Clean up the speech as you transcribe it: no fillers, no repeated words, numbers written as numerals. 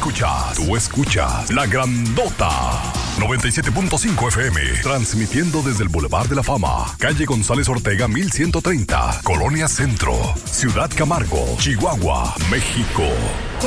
escuchas La Grandota 97.5 FM, transmitiendo desde el Boulevard de la Fama, calle González Ortega 1130, Colonia Centro, Ciudad Camargo, Chihuahua, México.